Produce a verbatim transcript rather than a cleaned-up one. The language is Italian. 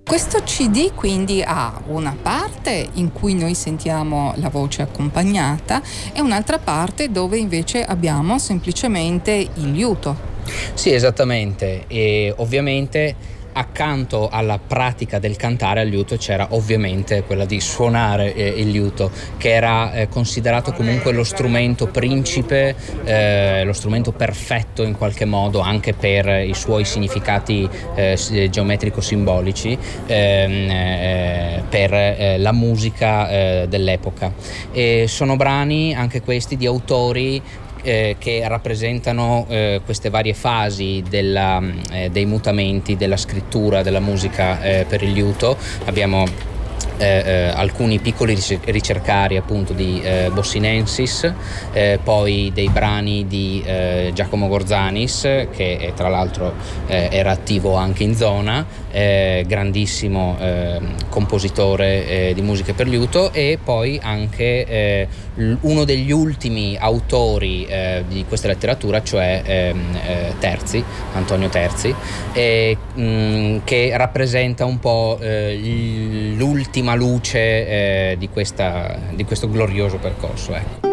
Questo C D quindi ha una parte in cui noi sentiamo la voce accompagnata e un'altra parte dove invece abbiamo semplicemente il liuto. Sì, esattamente, e ovviamente accanto alla pratica del cantare al liuto c'era ovviamente quella di suonare eh, il liuto, che era eh, considerato comunque lo strumento principe, eh, lo strumento perfetto in qualche modo anche per i suoi significati eh, geometrico-simbolici ehm, eh, per eh, la musica eh, dell'epoca. E sono brani anche questi di autori Eh, che rappresentano eh, queste varie fasi della, eh, dei mutamenti della scrittura della musica eh, per il liuto. Abbiamo Eh, eh, alcuni piccoli ricercari appunto di eh, Bossinensis, eh, poi dei brani di eh, Giacomo Gorzanis, che eh, tra l'altro eh, era attivo anche in zona, eh, grandissimo eh, compositore eh, di musiche per liuto, e poi anche eh, uno degli ultimi autori eh, di questa letteratura, cioè ehm, eh, Terzi, Antonio Terzi, eh, mh, che rappresenta un po' eh, l'ultima luce eh, di, questa, di questo glorioso percorso, ecco.